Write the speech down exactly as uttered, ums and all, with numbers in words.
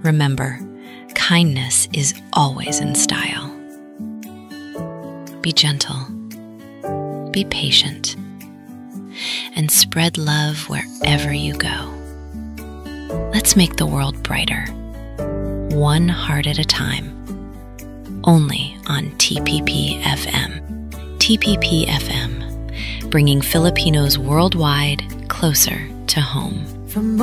remember, kindness is always in style. Be gentle, be patient, and spread love wherever you go. Let's make the world brighter, one heart at a time, only on T P P F M. T P P F M, bringing Filipinos worldwide closer to home. From